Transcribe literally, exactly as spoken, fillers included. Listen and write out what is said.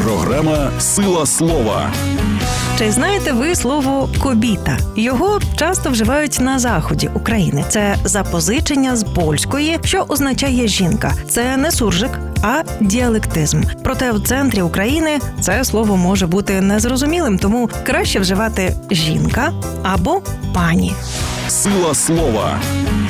Програма «Сила слова». Чи знаєте ви слово «кобіта»? Його часто вживають на заході України. Це запозичення з польської, що означає «жінка». Це не суржик, а діалектизм. Проте в центрі України це слово може бути незрозумілим, тому краще вживати «жінка» або «пані». «Сила слова».